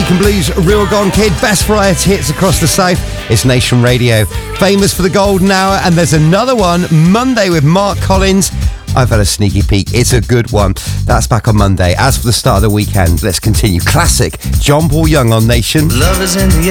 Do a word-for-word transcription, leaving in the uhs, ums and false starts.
Jamaican Blues, Real Gone Kid, best variety hits across the south. It's Nation Radio. Famous for the Golden Hour, and there's another one, Monday with Mark Collins. I've had a sneaky peek. It's a good one. That's back on Monday. As for the start of the weekend, let's continue. Classic John Paul Young on Nation. Love is in the